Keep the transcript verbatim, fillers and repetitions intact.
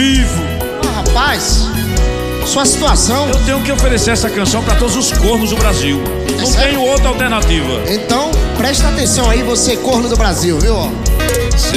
vivo. Ah, rapaz, sua situação... Eu tenho que oferecer essa canção pra todos os cornos do Brasil. É Não sério? tenho outra alternativa. Então, presta atenção aí, você corno do Brasil, viu? Ó.